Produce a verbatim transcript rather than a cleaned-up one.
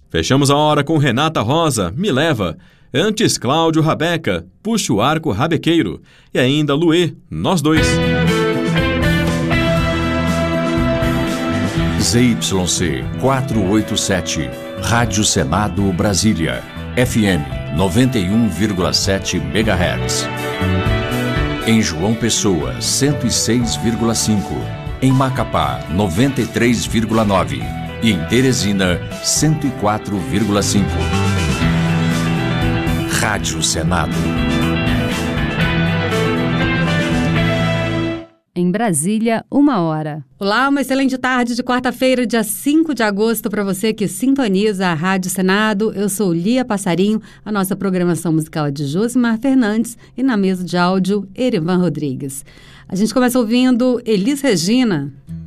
Fechamos a hora com Renata Rosa, Me Leva. Antes, Cláudio Rabeca, Puxa o Arco Rabequeiro. E ainda Luê, Nós Dois. Z Y C quatrocentos e oitenta e sete, Rádio Senado Brasília, F M noventa e um vírgula sete megahertz. Em João Pessoa, cento e seis vírgula cinco. Em Macapá, noventa e três vírgula nove. E em Teresina, cento e quatro vírgula cinco. Rádio Senado. Em Brasília, uma hora. Olá, uma excelente tarde de quarta-feira, dia cinco de agosto, para você que sintoniza a Rádio Senado. Eu sou Lia Passarinho, a nossa programação musical é de Josimar Fernandes e na mesa de áudio, Erivan Rodrigues. A gente começa ouvindo Elis Regina.